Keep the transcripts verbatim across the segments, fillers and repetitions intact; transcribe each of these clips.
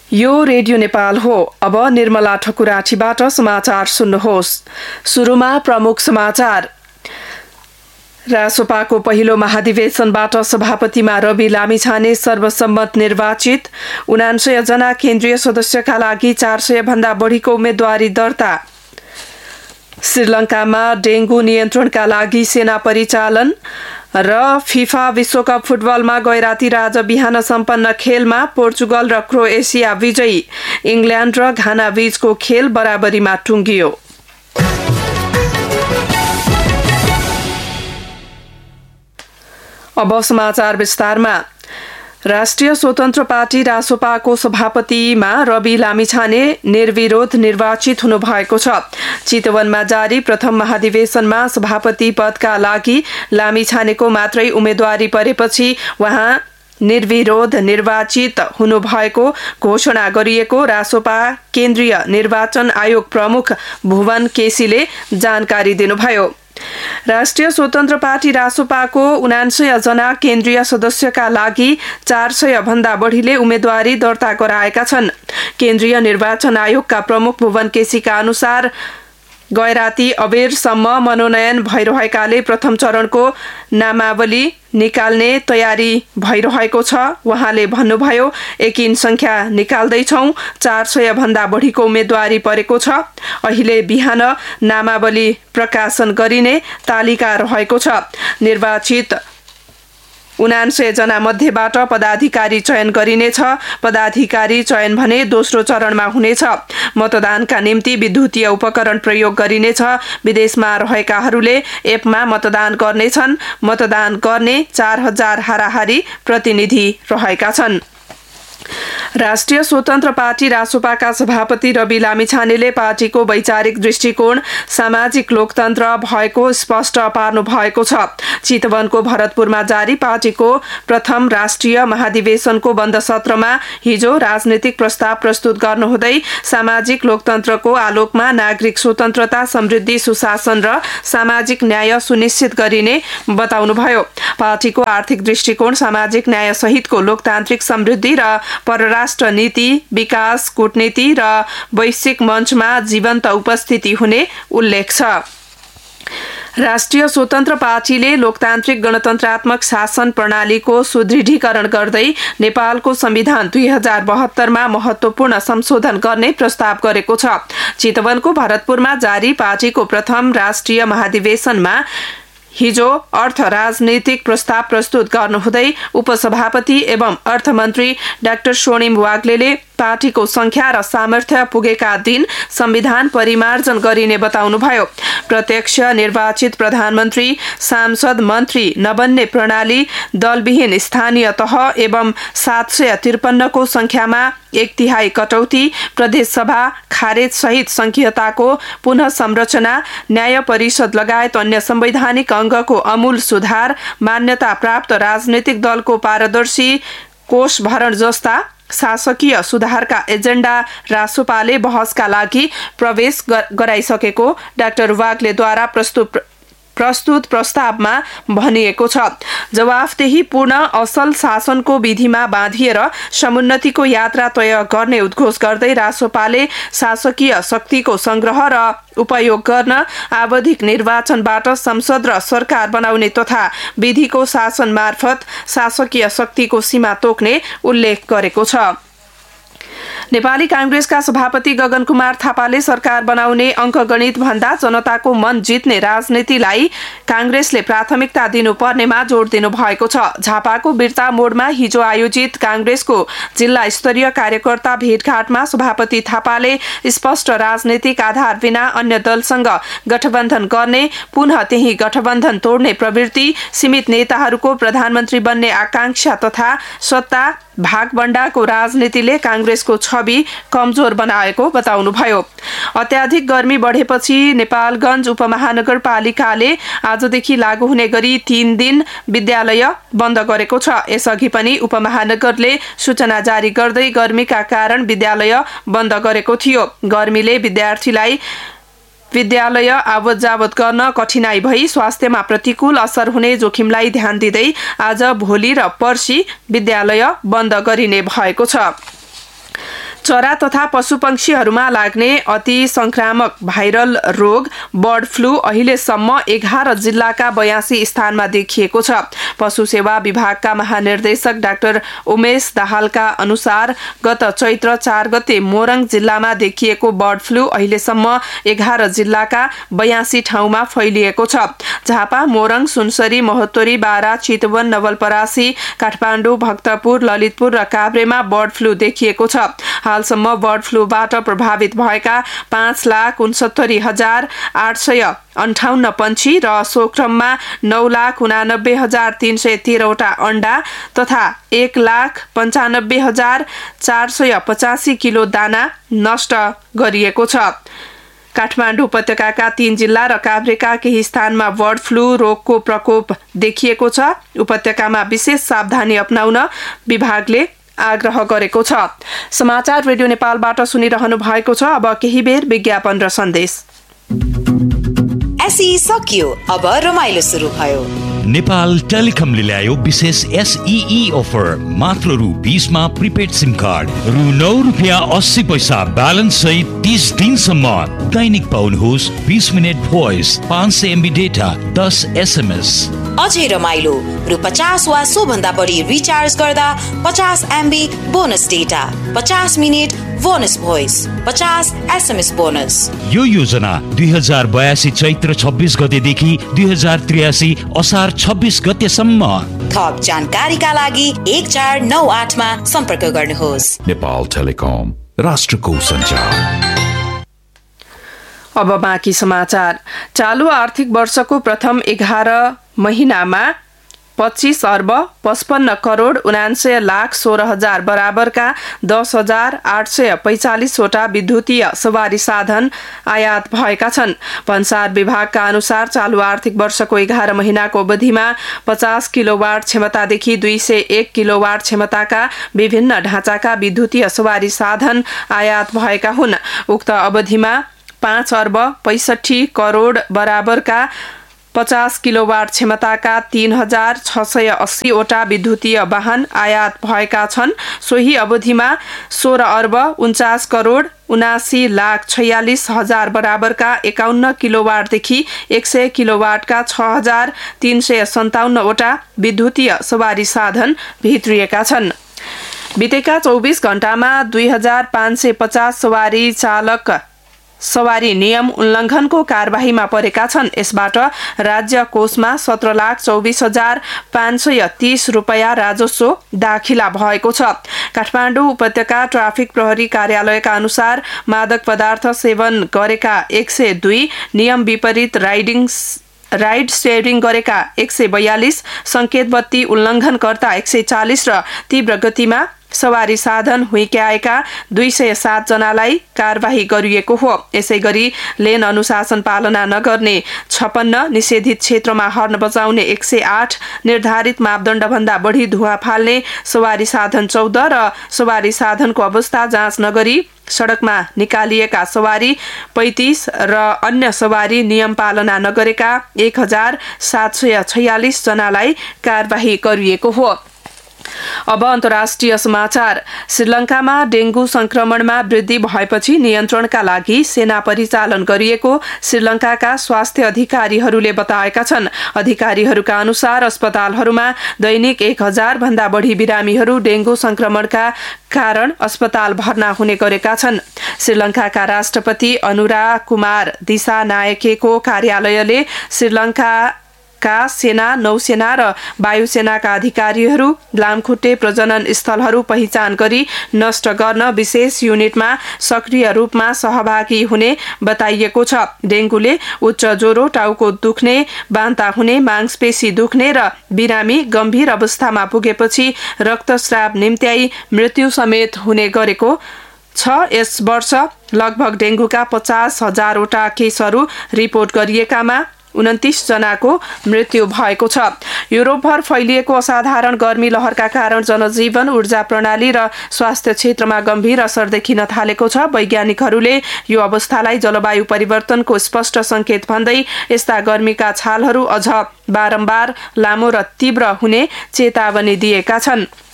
यो रेडियो नेपाल हो। अब निर्मला ठकुराठीबाट समाचार सुन्नुहोस्। सुरुमा प्रमुख समाचार। रासोपाको पहिलो महाधिवेशनबाट सभापतिमा रवि लामिछाने सर्वसम्मत निर्वाचित। उनान्सय जना केन्द्रीय सदस्यका लागि चार सय भन्दा बढीको उम्मेदवारी दर्ता। श्रीलङ्कामा डेंगू नियन्त्रणका लागि सेना परिचालन र फिफा विश्वकप फुटबलमा गैराती आज बिहान सम्पन्न खेलमा पोर्चुगल र क्रोएसिया विजयी। इङ्ल्यान्ड र घाना बीचको खेल बराबरीमा टुङ्गियो। अब समाचार विस्तारमा। राष्ट्रिय स्वतन्त्र पार्टी रासोपाको सभापतिमा रवि लामिछाने निर्विरोध निर्वाचित हुनुभएको छ। चितवनमा जारी प्रथम महाधिवेशनमा सभापति पदका लागि लामिछानेको मात्रै उम्मेदवारी परेपछि उहाँ निर्विरोध निर्वाचित हुनुभएको घोषणा गरिएको रासोपा केन्द्रीय निर्वाचन आयोग प्रमुख भुवन केसीले जानकारी दिनुभयो। राष्ट्रिय स्वतन्त्र पार्टी रासोपाको उनान्सय जना केन्द्रीय सदस्यका लागि चार सय भन्दा बढीले उम्मेदवारी दर्ता गराएका छन्। केन्द्रीय निर्वाचन आयोगका प्रमुख भुवन केसीका अनुसार गैराती अबेरसम्म मनोनयन भइरहेकाले प्रथम चरणको नामावली निकाल्ने तयारी भइरहेको छ। उहाँले भन्नुभयो, एकिन संख्या निकाल्दैछौं, चार सय भन्दा बढीको उम्मेदवारी परेको छ। अहिले बिहान नामावली प्रकाशन गरिने तालिका रहेको छ। निर्वाचित उनान्सय जना मध्येबाट पदाधिकारी चयन गरिनेछ। पदाधिकारी चयन भने दोस्रो चरणमा हुनेछ। मतदानका निम्ति विद्युतीय उपकरण प्रयोग गरिनेछ। विदेशमा रहेकाहरूले एपमा मतदान गर्नेछन्। मतदान गर्ने चार हजार हाराहारी प्रतिनिधि रहेका छन्। राष्ट्रिय स्वतन्त्र पार्टी रासोपाका सभापति रवि लामिछानेले पार्टीको वैचारिक दृष्टिकोण सामाजिक लोकतन्त्र भएको स्पष्ट पार्नु भएको छ। चितवनको भरतपुरमा जारी पार्टीको प्रथम राष्ट्रिय महाधिवेशनको बन्द सत्रमा हिजो राजनीतिक प्रस्ताव प्रस्तुत गर्नुहुँदै सामाजिक लोकतन्त्रको आलोकमा नागरिक स्वतन्त्रता, समृद्धि, सुशासन र सामाजिक न्याय सुनिश्चित गरिने बताउनुभयो। पार्टीको आर्थिक दृष्टिकोण सामाजिक न्याय सहितको लोकतान्त्रिक समृद्धि र परराष्ट्र नीति, विकास, कूटनीति र वैश्विक मञ्चमा जीवन्त उपस्थिति हुने उल्लेख छ। राष्ट्रिय स्वतन्त्र पार्टीले लोकतान्त्रिक गणतन्त्रात्मक शासन प्रणालीको सुदृढीकरण गर्दै नेपालको संविधान दुई हजार बहत्तरमा महत्वपूर्ण संशोधन गर्ने प्रस्ताव गरेको छ। चितवनको भरतपुरमा जारी पार्टीको प्रथम राष्ट्रिय महाधिवेशनमा हिजो अर्थ राजनीतिक प्रस्ताव प्रस्तुत गर्नुहुँदै उपसभापति एवं अर्थमन्त्री डाक्टर स्वर्णिम वाग्लेले पार्टीको संख्या र सामर्थ्य पुगेका दिन संविधान परिमार्जन गरिने बताउनुभयो। प्रत्यक्ष निर्वाचित प्रधानमन्त्री, सांसद, मन्त्री नबन्ने प्रणाली, दलविहीन स्थानीय तह एवं सात सय त्रिपन्न को संख्यामा एक तिहाई कटौती, प्रदेश सभा खारेज सहित संघीयताको पुनः संरचना, न्याय परिषद लगायत अन्य संवैधानिक अंगको अमूल सुधार, मान्यता प्राप्त राजनीतिक दलको पारदर्शी कोष भरण जस्ता शासकीय सुधारका एजेन्डा रासोपाले बहसका लागि प्रवेश गराइसकेको डाक्टर वाग्लेद्वारा प्रस्तुत प्रस्तुत प्रस्तावमा भनिएको छ। जवाफदेही पूर्ण असल शासनको विधिमा बाँधिएर समुन्नतिको यात्रा तय गर्ने उद्घोष गर्दै रासोपाले शासकीय शक्तिको संग्रह र उपयोग गर्न आवधिक निर्वाचनबाट संसद र सरकार बनाउने तथा विधिको शासन मार्फत शासकीय शक्तिको सीमा तोक्ने उल्लेख गरेको छ। नेपाली कांग्रेसका सभापति गगन कुमार थापाले सरकार बनाउने अंकगणित भन्दा जनताको मन जित्ने राजनीतिलाई कांग्रेसले प्राथमिकता दिनुपर्नेमा जोड दिनु भएको छ। झापाको बिर्ता मोडमा हिजो आयोजित कांग्रेसको जिल्ला स्तरीय कार्यकर्ता भेटघाटमा सभापति थापाले स्पष्ट राजनीतिक आधार बिना अन्य दलसँग गठबन्धन गर्ने, पुनः त्यही गठबन्धन तोड्ने प्रवृत्ति, सीमित नेताहरूको प्रधानमन्त्री बन्ने आकांक्षा तथा सत्ता भागबण्डाको राजनीतिले कांग्रेसको छवि कमजोर बनाएको बताउनुभयो। अत्याधिक गर्मी बढेपछि नेपालगञ्ज उपमहानगरपालिकाले आजदेखि लागू हुने गरी तीन दिन विद्यालय बन्द गरेको छ। यसअघि पनि उपमहानगरले सूचना जारी गर्दै गर्मीका कारण विद्यालय बन्द गरेको थियो। गर्मीले विद्यार्थीलाई विद्यालय आवत जावत गर्न कठिनाई भई स्वास्थ्यमा प्रतिकूल असर हुने जोखिमलाई ध्यान दिँदै आज भोलि र पर्सि विद्यालय बन्द गरिने भएको छ। चरा तथा पशुपक्षीहरूमा लाग्ने अति संक्रामक भाइरल रोग बर्ड फ्लू अहिलेसम्म एघार जिल्लाका बयासी स्थानमा देखिएको छ। पशु सेवा विभागका महानिर्देशक डाक्टर उमेश दाहालका अनुसार गत चैत्र चार गते मोरङ जिल्लामा देखिएको बर्ड फ्लू अहिलेसम्म एघार जिल्लाका बयासी ठाउँमा फैलिएको छ। झापा, मोरङ, सुनसरी, महोत्तरी, बारा, चितवन, नवलपरासी, काठमाडौँ, भक्तपुर, ललितपुर र काभ्रेमा बर्ड फ्लू देखिएको छ। हालसम्म बर्ड फ्लूबाट प्रभावित भएका पाँच लाख उनसत्तरी हजार आठ सय अन्ठाउन्न पन्छी र सो क्रममा नौ लाख उनानब्बे हजार तीन सय तेह्रवटा अण्डा तथा एक लाख पन्चानब्बे हजार चार सय पचासी किलो दाना नष्ट गरिएको छ। काठमाडौँ उपत्यकाका तीन जिल्ला र काभ्रेका केही स्थानमा बर्ड फ्लू रोगको प्रकोप देखिएको छ। उपत्यकामा विशेष सावधानी अपनाउन विभागले आग्रह गरेको छ। समाचार रेडियो नेपालबाट सुनिरहनु भएको छ। अब केही बेर विज्ञापन र सन्देश। एसई सकियो, अब रमाइलो सुरु भयो। नेपाल टेलिकमले ल्यायो विशेष एसईई अफर। मात्र रु बीसमा प्रिपेड सिम कार्ड, रु नौ रुपियाँ अस्सी पैसा ब्यालेन्स सहित तीस दिनसम्म दैनिक पाउनुहोस् बीस मिनट भोइस, पाँच सय एमबी डेटा, दस एसएमएस। अझै रमाइलो, रु पचास वा सो भन्दा बढी रिचार्ज गर्दा पचास एमबी बोनस डेटा, पचास मिनट बोनस भोइस, पचास एसएमएस बोनस। यो योजना दुई हजार बयासी चैत्र छब्बीस गतेदेखि दुई हजार त्रियासी असार छब्बीस गतेसम्म। थप जानकारीका लागि एक चार नौ आठमा सम्पर्क गर्नुहोस्। नेपाल टेलिकम, राष्ट्रको सञ्चार। अब बाँकी समाचार। चालू आर्थिक वर्षको प्रथम एघार महिनामा पच्चीस अर्ब पचपन्न करोड उनान्सय लाख सोह्र हजार बराबरका दस हजार आठ सय पैंचालिसवटा विद्युतीय सवारी साधन आयात भएका छन्। भन्सार विभागका अनुसार चालू आर्थिक वर्षको एघार महिनाको अवधिमा पचास किलोवाट क्षमतादेखि दुई सय एक किलोवाट क्षमताका विभिन्न ढाँचाका विद्युतीय सवारी साधन आयात भएका हुन्। उक्त अवधिमा पाँच अर्ब पैंसठी करोड बराबरका पचास किलोवाट क्षमताका तीन हजार छ सय अस्सीवटा विद्युतीय वाहन आयात भएका छन्। सोही अवधिमा सोह्र अर्ब उन्चास करोड उनासी लाख छयालिस हजार बराबरका एकाउन्न किलोवाटदेखि एक सय किलोवाटका छ हजार तीन सय सन्ताउन्नवटा विद्युतीय सवारी साधन भित्रिएका छन्। बितेका चौबिस घण्टामा दुई हजार पाँच सय पचास सवारी चालक सवारी नियम उल्लङ्घनको कारबाहीमा परेका छन्। यसबाट राज्य कोषमा सत्र लाख चौबिस हजार पाँच सय तीस रुपियाँ राजस्व दाखिला भएको छ। काठमाडौँ उपत्यका ट्राफिक प्रहरी कार्यालयका अनुसार मादक पदार्थ सेवन गरेका एक सय दुई, नियम विपरीत राइडिङ राइड सेयरिङ गरेका एक सय बयालिस, संकेत बत्ती उल्लङ्घनकर्ता एक सय चालिस र तीव्र गतिमा सवारी साधन हुइक्याएका दुई सय सात जनालाई कारबाही गरिएको हो। यसै गरी लेन अनुशासन पालना नगर्ने छपन्न, निषेधित क्षेत्रमा हर्न बजाउने एक सय आठ, निर्धारित मापदण्डभन्दा बढी धुवा फाल्ने सवारी साधन चौध र सवारी साधनको अवस्था जाँच नगरी सडकमा निकालिएका सवारी पैंतीस र अन्य सवारी नियम पालना नगरेका एक हजार सात सय छयालिस जनालाई कारबाही गरिएको हो। अब अन्तर्राष्ट्रिय समाचार। श्रीलङ्कामा डेंगू संक्रमणमा वृद्धि भएपछि नियन्त्रणका लागि सेना परिचालन गरिएको श्रीलङ्काका स्वास्थ्य अधिकारीहरूले बताएका छन्। अधिकारीहरूका अनुसार अस्पतालहरूमा दैनिक एक हजार भन्दा बढी बिरामीहरू डेंगू संक्रमणका कारण अस्पताल भर्ना हुने गरेका छन्। श्रीलङ्काका राष्ट्रपति अनुरा कुमार दिसानायकेको कार्यालयले श्रीलङ्का का सेना, नौसेना र वायुसेनाका अधिकारीहरू लामखुट्टे प्रजनन स्थलहरू पहिचान गरी नष्ट गर्न विशेष युनिटमा सक्रिय रूपमा सहभागी हुने बताइएको छ। डेंगूले उच्च ज्वरो, टाउको दुख्ने, बान्ता हुने, मांसपेशी दुख्ने र बिरामी गम्भीर अवस्थामा पुगेपछि रक्तस्राव निम्त्याई मृत्यु समेत हुने गरेको छ। यस वर्ष लगभग डेंगूका पचास हजारवटा केसहरू रिपोर्ट गरिएकामा उन्तिस जनाको मृत्यु भएको छ। युरोपभर फैलिएको असाधारण गर्मी लहरका कारण जनजीवन, ऊर्जा प्रणाली र स्वास्थ्य क्षेत्रमा गम्भीर असर देखिन थालेको छ। वैज्ञानिकहरूले यो अवस्थालाई जलवायु परिवर्तनको स्पष्ट संकेत भन्दै यस्ता गर्मीका छालहरू अझ बारम्बार लामो र तीव्र हुने चेतावनी दिएका छन्।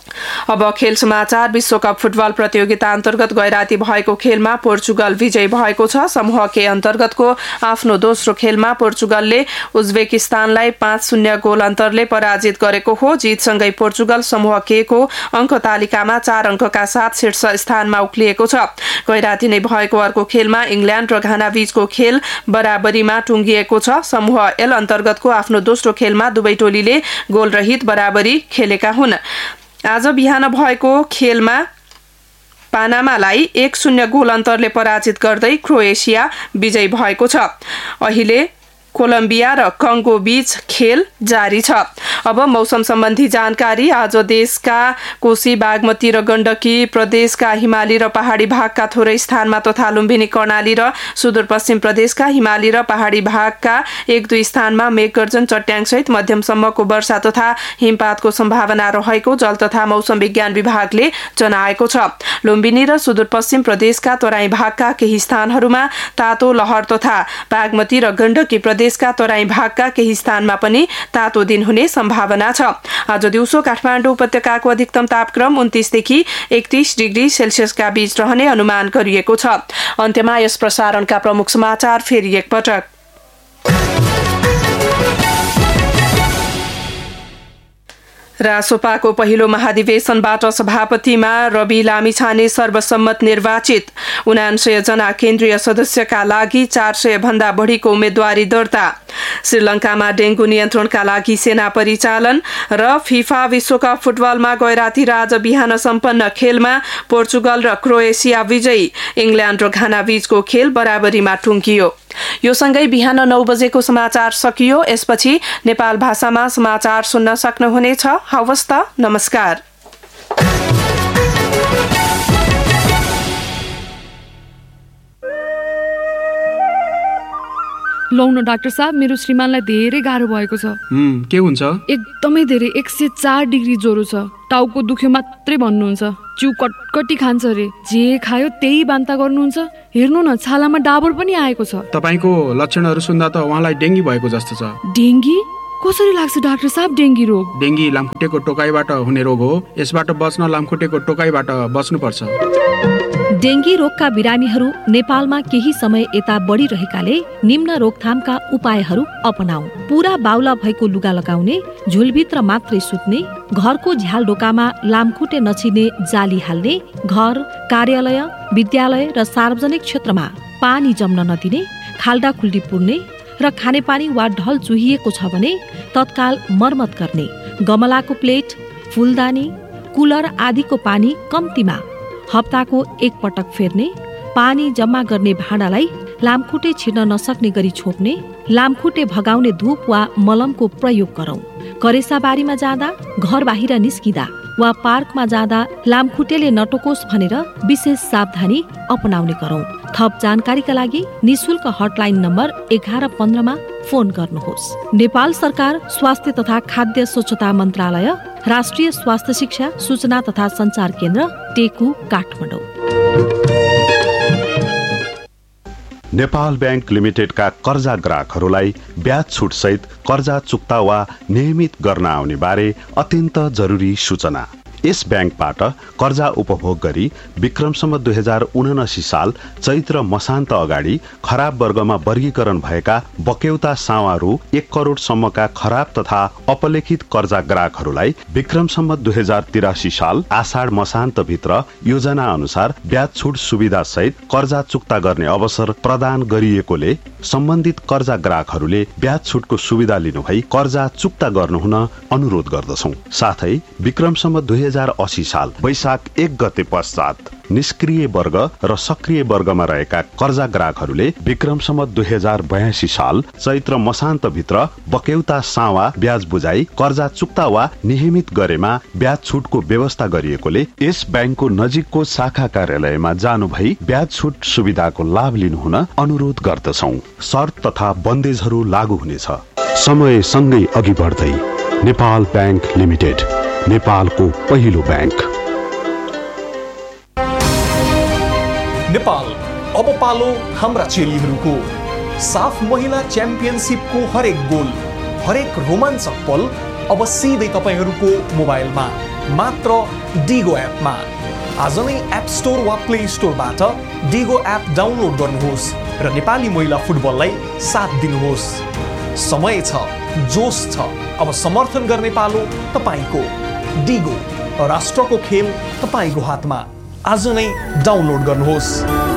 अब खेल समाचार। विश्वकप फुटबल प्रतियोगिता अन्तर्गत गैराती भएको खेलमा पोर्चुगल विजयी भएको छ। समूह के अन्तर्गतको आफ्नो दोस्रो खेलमा पोर्चुगलले उज्बेकिस्तानलाई पाँच शून्य गोल अन्तरले पराजित गरेको हो। जितसँगै पोर्चुगल समूह के को अङ्क तालिकामा चार अङ्कका साथ शीर्ष स्थानमा उक्लिएको छ। गैराती नै भएको अर्को खेलमा इङ्ल्यान्ड र घाना बीचको खेल बराबरीमा टुङ्गिएको छ। समूह एल अन्तर्गतको आफ्नो दोस्रो खेलमा दुवै टोलीले गोलरहित बराबरी खेलेका हुन्। आज बिहान भएको खेलमा पानामालाई एक शून्य गोल अन्तरले पराजित गर्दै क्रोएसिया विजयी भएको छ। अहिले कोलम्बिया र कङ्गो बीच खेल जारी छ। अब मौसम सम्बन्धी जानकारी। आज देशका कोशी, बागमती र गण्डकी प्रदेशका हिमाली र पहाडी भागका थोरै स्थानमा तथा लुम्बिनी, कर्णाली र सुदूरपश्चिम प्रदेशका हिमाली र पहाडी भागका एक दुई स्थानमा मेघगर्जन, चट्याङसहित मध्यमसम्मको वर्षा तथा हिमपातको सम्भावना रहेको जल तथा मौसम विज्ञान विभागले जनाएको छ। लुम्बिनी र सुदूरपश्चिम प्रदेशका तराई भागका केही स्थानहरूमा तातो लहर तथा बागमती र गण्डकी प्रदेशका तराई भागका केही स्थानमा पनि तातो दिन हुने सम्भावना छ। आज दिउँसो काठमाडौँ उपत्यकाको अधिकतम तापक्रम उन्तीस देखि एकतीस डिग्री सेल्सियसका बीच रहने अनुमान गरिएको छ। अन्त्यमा यस प्रसारणका प्रमुख समाचार फेरि एकपटक। रासोपाको पहिलो महाधिवेशनबाट सभापतिमा रवि लामिछाने सर्वसम्मत निर्वाचित। उनान्सय जना केन्द्रीय सदस्यका लागि चार सय भन्दा बढीको उम्मेद्वारी दर्ता। श्रीलङ्कामा डेंगू नियन्त्रणका लागि सेना परिचालन र फिफा विश्वकप फुटबलमा गैराती आज बिहान सम्पन्न खेलमा पोर्चुगल र क्रोएसिया विजयी। इङ्ल्यान्ड र घाना बीचको खेल बराबरीमा टुङ्गियो। यो सँगै बिहान नौ बजेको समाचार सकियो। यसपछि नेपाल भाषामा समाचार सुन्न सक्नुहुनेछ। हवस् त, नमस्कार। लौ न डाक्टर साहब, मेरो श्रीमानलाई धेरै गाह्रो भएको छ। हम्म के हुन्छ? एकदमै धेरै एक सय चार डिग्री ज्वरो छ। टाउको दुख्यो मात्रै भन्नुहुन्छ। जिउ कटकटी खान्छ रे। जे खायो त्यही बान्ता गर्नुहुन्छ। हेर्नु न, छालामा डाबर पनि आएको छ। तपाईको लक्षणहरू सुन्दा त उहाँलाई डेङ्गी भएको जस्तो छ। डेङ्गी? कसरी लाग्छ डाक्टर साहब डेङ्गी रोग? डेङ्गी लामखुट्टेको टोकाइबाट हुने रोग हो। यसबाट बच्न लामखुट्टेको टोकाइबाट बच्नुपर्छ। डेङ्गी रोगका बिरामीहरू नेपालमा केही समय यता बढिरहेकाले निम्न रोकथामका उपायहरू अपनाऊ। पूरा बाउला भएको लुगा लगाउने, झुलभित्र मात्रै सुत्ने, घरको झ्याल ढोकामा लामखुट्टे नछिने जाली हाल्ने, घर, कार्यालय, विद्यालय र सार्वजनिक क्षेत्रमा पानी जम्न नदिने, खाल्डा खुल्डी पुर्ने र खानेपानी वा ढल चुहिएको छ भने तत्काल मर्मत गर्ने, गमलाको प्लेट, फुलदानी, कुलर आदिको पानी कम्तीमा हप्ताको एक पटक फेर्ने, पानी जम्मा गर्ने भाँडालाई लामखुट्टे छिर्न नसक्ने गरी छोप्ने, लामखुट्टे भगाउने धूप वा मलमको प्रयोग गरौं। करेसाबारीमा जाँदा, घर बाहिर निस्किँदा वा पार्कमा जाँदा लामखुट्टेले नटोकोस् भनेर विशेष सावधानी अपनाउने गरौं। थप जानकारीका लागि निशुल्क हटलाइन नम्बर एघार पन्ध्रमा फोन गर्नुहोस्। नेपाल सरकार स्वास्थ्य तथा खाद्य स्वच्छता मन्त्रालय, राष्ट्रिय स्वास्थ्य शिक्षा सूचना तथा सञ्चार केन्द्र, टेकु, काठमाडौँ। नेपाल बैंक लिमिटेडका कर्जा ग्राहकहरूलाई ब्याज छुट सहित कर्जा चुक्ता वा नियमित गर्न आउने बारे अत्यन्त जरुरी सूचना। यस ब्याङ्कबाट कर्जा उपभोग गरी विक्रमसम्म दुई हजार उनासी साल चैत्र मसान्त अगाडि खराब वर्गमा वर्गीकरण भएका बक्यौता सावा रु एक करोडसम्मका खराब तथा अपलेखित कर्जा ग्राहकहरूलाई विक्रमसम्म दुई हजार तिरासी साल आषाढ मसान्त भित्र योजना अनुसार ब्याज छुट सुविधा सहित कर्जा चुक्ता गर्ने अवसर प्रदान गरिएकोले सम्बन्धित कर्जा ग्राहकहरूले ब्याज छुटको सुविधा लिनुभई कर्जा चुक्ता गर्नुहुन अनुरोध गर्दछौं। साथै विक्रमसम्म दुई हजार अस्सी साल वैशाख एक गते पश्चात निष्क्रिय वर्ग र सक्रिय वर्गमा रहेका कर्जा ग्राहकहरूले विक्रमसम्म दुई हजार बयासी साल चैत्र मसान्त भित्र बक्यौता सावा ब्याज बुझाई कर्जा चुक्ता वा नियमित गरेमा ब्याज छुटको व्यवस्था गरिएकोले यस ब्याङ्कको नजिकको शाखा कार्यालयमा जानु भई ब्याज छुट सुविधाको लाभ लिनुहुन अनुरोध गर्दछौं। शर्त तथा बन्देजहरू लागू हुनेछ। समय सँगै अघि बढ्दै नेपाल बैंक लिमिटेड, नेपालको पहिलो ब्याङ्क। नेपाल अब पालो हाम्रा चेलीहरूको। साफ महिला च्याम्पियनसिपको हरेक गोल, हरेक रोमाञ्चक पल अब सिधै तपाईहरूको मोबाइलमा। मात्र डिगो एपमा। आज नै एप स्टोर वा प्ले स्टोरबाट डिगो एप डाउनलोड गर्नुहोस् र नेपाली महिला फुटबललाई साथ दिनुहोस्। समय छ, जोश छ, अब समर्थन गर्ने पालो तपाईको। डिगो, राष्ट्रको खेल तपाईको हातमा। आज नै डाउनलोड गर्नुहोस्।